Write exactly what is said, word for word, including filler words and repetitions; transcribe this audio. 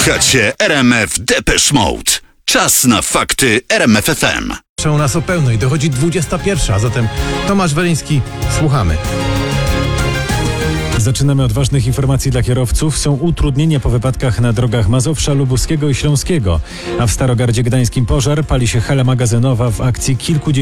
Słuchacie R M F Depeche Mode. Czas na fakty R M F F M. U nas o pełnej dochodzi dwudziesta pierwsza, a zatem Tomasz Weleński, słuchamy. Zaczynamy od ważnych informacji dla kierowców. Są utrudnienia po wypadkach na drogach Mazowsza, Lubuskiego i Śląskiego. A w Starogardzie Gdańskim pożar, pali się hala magazynowa w akcji kilkudziesięciu